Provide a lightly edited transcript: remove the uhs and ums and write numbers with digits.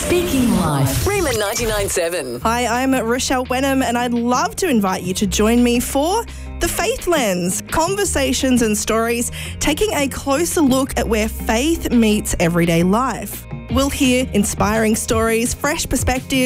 Speaking Life. Rayman 99.7. Hi, I'm Rochelle Wenham, and I'd love to invite you to join me for The Faith Lens, conversations and stories taking a closer look at where faith meets everyday life. We'll hear inspiring stories, fresh perspectives,